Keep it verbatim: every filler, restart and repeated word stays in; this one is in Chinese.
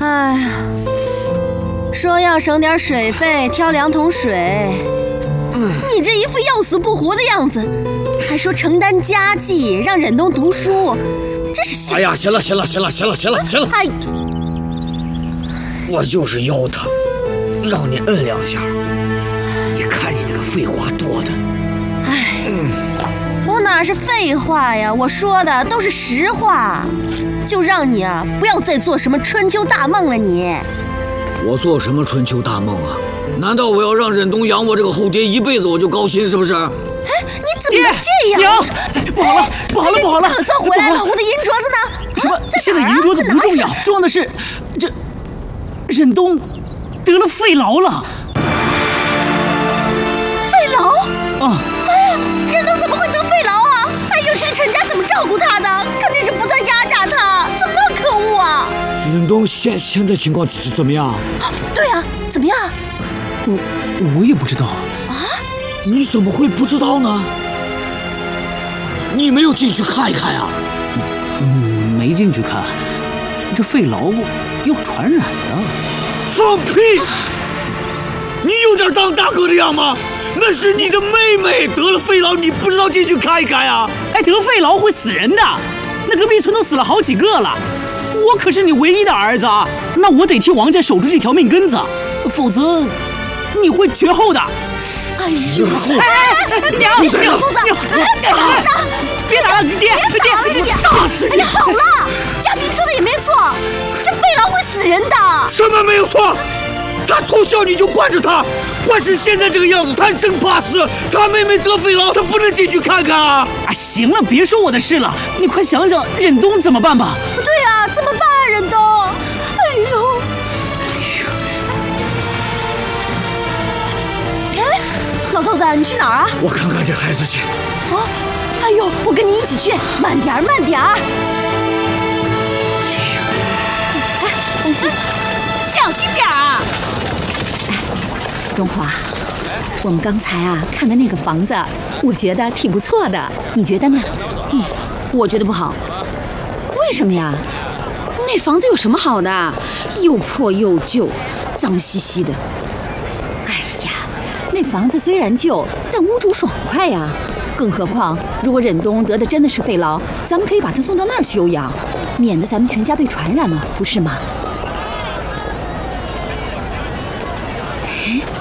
哎呀，说要省点水费，挑两桶水。嗯、你这一副要死不活的样子，还说承担家计，让忍冬读书，真是…… 哎呀，行了行了行了行了行了行了！哎，我就是腰疼，让你摁两下。你看你这个废话多的。 哎，嗯、我哪是废话呀？我说的都是实话。就让你啊，不要再做什么春秋大梦了你。 我做什么春秋大梦啊？难道我要让忍冬养我这个后爹一辈子我就高兴是不是？哎， 你怎么能这样？ 娘，不好了，不好了，不好了！ 可算回来了，我的银镯子呢？ 什么？现在银镯子不重要，重要的是，这忍冬得了肺痨了。 肺痨？ 啊！ 哎呀，忍冬怎么会得肺痨啊？哎呦，这个陈家怎么照顾他的？肯定是不断压榨他，怎么那么可恶啊！ 忍冬现现在情况怎么样？ 对啊，怎么样？ 我我也不知道啊！ 你怎么会不知道呢？你没有进去看一看呀？ 嗯，没进去看。这肺痨要传染的。 放屁！你有点当大哥的样吗？那是你的妹妹得了肺痨，你不知道进去看一看呀？ 哎，得肺痨会死人的，那隔壁村都死了好几个了。我可是你唯一的儿子啊，那我得替王家守住这条命根子，否则你会绝后的。 哎呦！ 哎，娘娘娘，别打了，别打了，爹爹， 我打死你！哎呀，好了，家平说的也没错，这肺痨会死人的。 什么没有错？他从小你就惯着他，惯成现在这个样子，他生怕死。他妹妹得肺痨，他不能进去看看啊！ 啊，行了，别说我的事了，你快想想忍冬怎么办吧。 对啊，怎么办啊，忍冬？哎呦！哎，老头子，你去哪儿啊？ 我看看这孩子去。 哦，哎呦，我跟你一起去，慢点儿，慢点儿。 哎，等心，小心点儿啊！哎，荣华，我们刚才啊看的那个房子，我觉得挺不错的，你觉得呢？ 嗯，我觉得不好。 为什么呀？ 那房子有什么好的？又破又旧，脏兮兮的。 哎呀，那房子虽然旧，但屋主爽快呀。更何况，如果忍冬得的真的是肺痨，咱们可以把他送到那儿休养，免得咱们全家被传染了，不是吗？